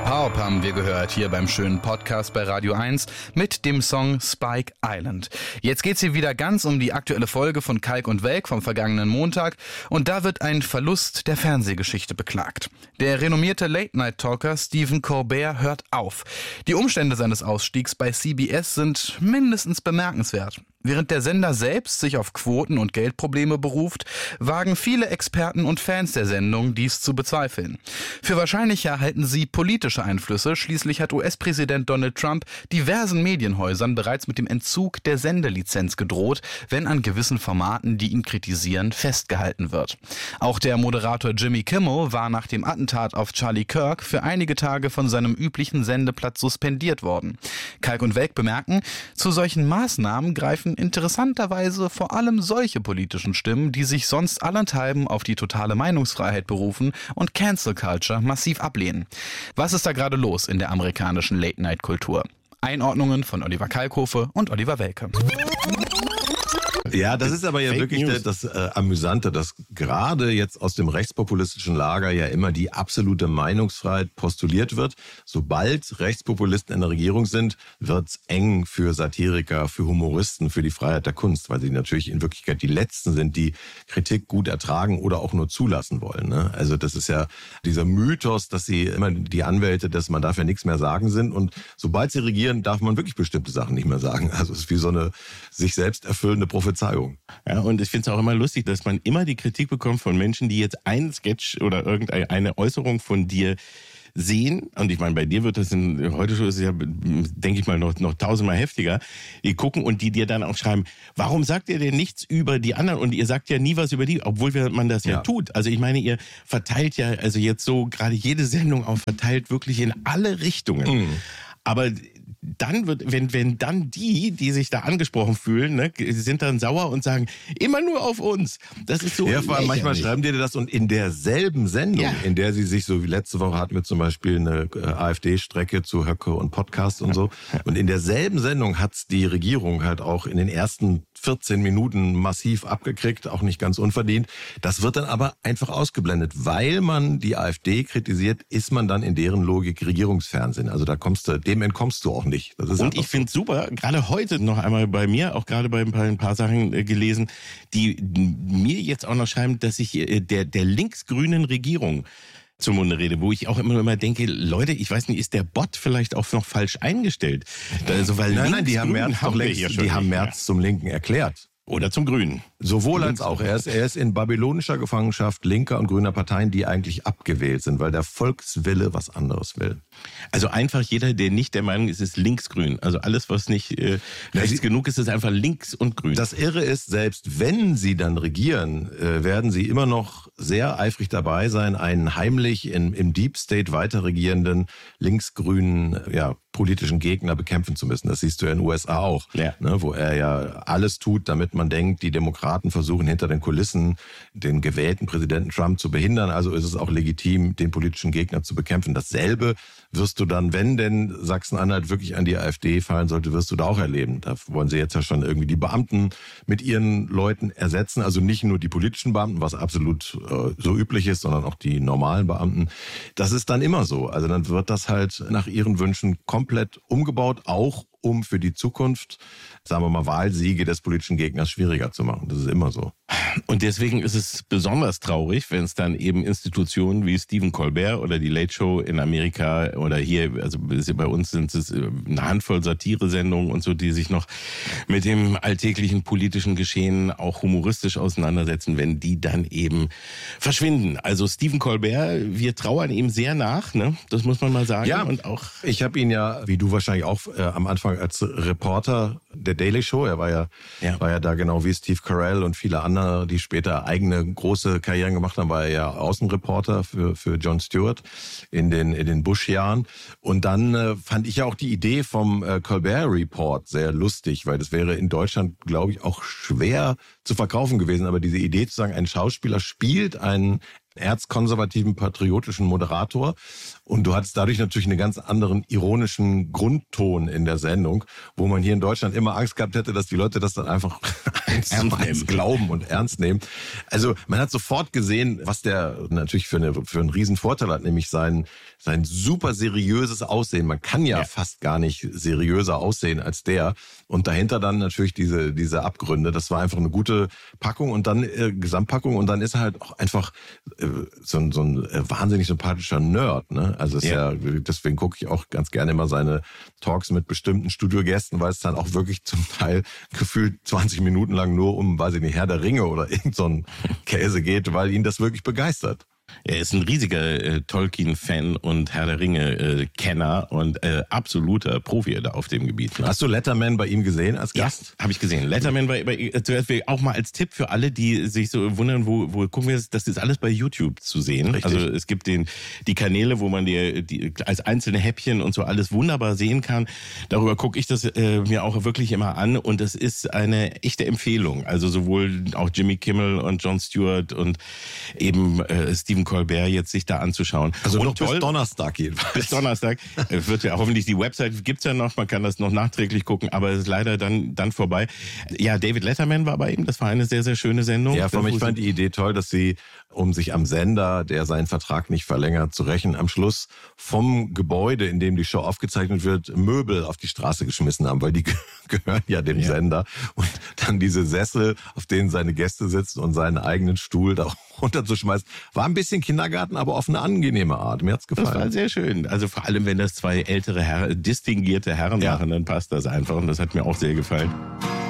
Haup haben wir gehört hier beim schönen Podcast bei Radio 1 mit dem Song Spike Island. Jetzt geht's hier wieder ganz um die aktuelle Folge von Kalk und Welk vom vergangenen Montag und da wird ein Verlust der Fernsehgeschichte beklagt. Der renommierte Late-Night-Talker Stephen Colbert hört auf. Die Umstände seines Ausstiegs bei CBS sind mindestens bemerkenswert. Während der Sender selbst sich auf Quoten- und Geldprobleme beruft, wagen viele Experten und Fans der Sendung dies zu bezweifeln. Für wahrscheinlicher halten sie politische Einflüsse. Schließlich hat US-Präsident Donald Trump diversen Medienhäusern bereits mit dem Entzug der Sendelizenz gedroht, wenn an gewissen Formaten, die ihn kritisieren, festgehalten wird. Auch der Moderator Jimmy Kimmel war nach dem Attentat auf Charlie Kirk für einige Tage von seinem üblichen Sendeplatz suspendiert worden. Kalk und Welk bemerken, zu solchen Maßnahmen greifen interessanterweise vor allem solche politischen Stimmen, die sich sonst allenthalben auf die totale Meinungsfreiheit berufen und Cancel Culture massiv ablehnen. Was ist da gerade los in der amerikanischen Late-Night-Kultur? Einordnungen von Oliver Kalkofe und Oliver Welke. Ja, das ist aber ja Fake wirklich das Amüsante, dass gerade jetzt aus dem rechtspopulistischen Lager ja immer die absolute Meinungsfreiheit postuliert wird. Sobald Rechtspopulisten in der Regierung sind, wird's eng für Satiriker, für Humoristen, für die Freiheit der Kunst, weil sie natürlich in Wirklichkeit die Letzten sind, die Kritik gut ertragen oder auch nur zulassen wollen. Ne? Also das ist ja dieser Mythos, dass sie immer die Anwälte, dass man darf ja nichts mehr sagen sind und sobald sie regieren, darf man wirklich bestimmte Sachen nicht mehr sagen. Also es ist wie so eine sich selbst erfüllende Prophezeiung. Ja, und ich finde es auch immer lustig, dass man immer die Kritik bekommt von Menschen, die jetzt einen Sketch oder irgendeine Äußerung von dir sehen, und ich meine, bei dir wird das heute schon, ist es ja, denke ich mal, noch tausendmal heftiger, die gucken und die dir dann auch schreiben, warum sagt ihr denn nichts über die anderen und ihr sagt ja nie was über die, obwohl man das ja tut. Also ich meine, ihr verteilt ja, also jetzt so gerade jede Sendung auch verteilt wirklich in alle Richtungen. Aber dann wenn dann die sich da angesprochen fühlen, ne, sind dann sauer und sagen, immer nur auf uns. Das ist so. Ja, vor allem manchmal schreiben die dir das und in derselben Sendung, in der sie sich so wie letzte Woche hatten wir zum Beispiel eine AfD-Strecke zu Höcke und Podcast und so. Und in derselben Sendung hat's die Regierung halt auch in den ersten 14 Minuten massiv abgekriegt, auch nicht ganz unverdient. Das wird dann aber einfach ausgeblendet. Weil man die AfD kritisiert, ist man dann in deren Logik Regierungsfernsehen. Also dem entkommst du auch nicht. Das ist und ich finde es super, gerade heute noch einmal bei mir, auch gerade bei ein paar Sachen gelesen, die mir jetzt auch noch schreiben, dass ich der linksgrünen Regierung zum Munde rede, wo ich auch immer denke, Leute, ich weiß nicht, ist der Bot vielleicht auch noch falsch eingestellt? Also, weil nein, die haben Merz zum Linken erklärt. Oder zum Grünen. Sowohl als auch. Er ist in babylonischer Gefangenschaft linker und grüner Parteien, die eigentlich abgewählt sind, weil der Volkswille was anderes will. Also einfach jeder, der nicht der Meinung ist, ist linksgrün. Also alles, was nicht rechts genug ist, ist einfach links und grün. Das Irre ist, selbst wenn sie dann regieren, werden sie immer noch sehr eifrig dabei sein, einen heimlich im Deep State weiter regierenden linksgrünen politischen Gegner bekämpfen zu müssen. Das siehst du ja in den USA auch, ne, wo er ja alles tut, damit man denkt, die Demokraten versuchen hinter den Kulissen den gewählten Präsidenten Trump zu behindern. Also ist es auch legitim, den politischen Gegner zu bekämpfen. Dasselbe wirst du dann, wenn denn Sachsen-Anhalt wirklich an die AfD fallen sollte, wirst du da auch erleben. Da wollen sie jetzt ja schon irgendwie die Beamten mit ihren Leuten ersetzen. Also nicht nur die politischen Beamten, was absolut so üblich ist, sondern auch die normalen Beamten. Das ist dann immer so. Also dann wird das halt nach ihren Wünschen komplett umgebaut, auch um für die Zukunft, sagen wir mal, Wahlsiege des politischen Gegners schwieriger zu machen. Das ist immer so. Und deswegen ist es besonders traurig, wenn es dann eben Institutionen wie Stephen Colbert oder die Late Show in Amerika oder hier, also bei uns sind es eine Handvoll Satire-Sendungen und so, die sich noch mit dem alltäglichen politischen Geschehen auch humoristisch auseinandersetzen, wenn die dann eben verschwinden. Also Stephen Colbert, wir trauern ihm sehr nach, ne? Das muss man mal sagen. Ja, und auch ich habe ihn ja, wie du wahrscheinlich auch am Anfang als Reporter der Daily Show, er war ja da genau wie Steve Carell und viele andere, die später eigene große Karrieren gemacht haben, war er ja Außenreporter für Jon Stewart in den Bush-Jahren. Und dann fand ich ja auch die Idee vom Colbert Report sehr lustig, weil das wäre in Deutschland, glaube ich, auch schwer zu verkaufen gewesen. Aber diese Idee zu sagen, ein Schauspieler spielt einen erzkonservativen, patriotischen Moderator. Und du hattest dadurch natürlich einen ganz anderen ironischen Grundton in der Sendung, wo man hier in Deutschland immer Angst gehabt hätte, dass die Leute das dann einfach eins glauben und ernst nehmen. Also man hat sofort gesehen, was der natürlich für einen riesen Vorteil hat, nämlich sein super seriöses Aussehen. Man kann ja fast gar nicht seriöser aussehen als der. Und dahinter dann natürlich diese Abgründe. Das war einfach eine gute Packung und dann Gesamtpackung. Und dann ist er halt auch einfach so ein wahnsinnig sympathischer Nerd. Ne? Also ist ja, deswegen gucke ich auch ganz gerne immer seine Talks mit bestimmten Studiogästen, weil es dann auch wirklich zum Teil gefühlt 20 Minuten lang nur um, weiß ich nicht, Herr der Ringe oder irgend so ein Käse geht, weil ihn das wirklich begeistert. Er ist ein riesiger Tolkien-Fan und Herr der Ringe-Kenner und absoluter Profi da auf dem Gebiet. Ne? Hast du Letterman bei ihm gesehen als Gast? Ja, habe ich gesehen. Letterman war zuerst auch mal als Tipp für alle, die sich so wundern, wo gucken wir das? Das ist alles bei YouTube zu sehen. Richtig. Also es gibt die Kanäle, wo man die als einzelne Häppchen und so alles wunderbar sehen kann. Darüber gucke ich das mir auch wirklich immer an und das ist eine echte Empfehlung. Also sowohl auch Jimmy Kimmel und Jon Stewart und eben Stephen Colbert jetzt sich da anzuschauen. Also noch bis Donnerstag jedenfalls. Bis Donnerstag wird ja hoffentlich, die Website gibt's ja noch, man kann das noch nachträglich gucken, aber es ist leider dann vorbei. Ja, David Letterman war bei ihm, das war eine sehr, sehr schöne Sendung. Ja, für mich fand die Idee toll, dass sie, um sich am Sender, der seinen Vertrag nicht verlängert, zu rächen, am Schluss vom Gebäude, in dem die Show aufgezeichnet wird, Möbel auf die Straße geschmissen haben, weil die gehören ja dem Sender. Und dann diese Sessel, auf denen seine Gäste sitzen und seinen eigenen Stuhl da runterzuschmeißen, war ein bisschen Kindergarten, aber auf eine angenehme Art. Mir hat's gefallen. Das war sehr schön. Also vor allem, wenn das zwei ältere distinguierte Herren machen, dann passt das einfach und das hat mir auch sehr gefallen.